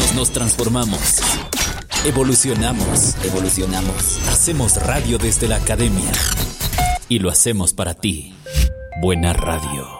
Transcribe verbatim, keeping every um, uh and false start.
Crecemos, nos transformamos. Evolucionamos, evolucionamos. Hacemos radio desde la academia. Y lo hacemos para ti. Buena Radio.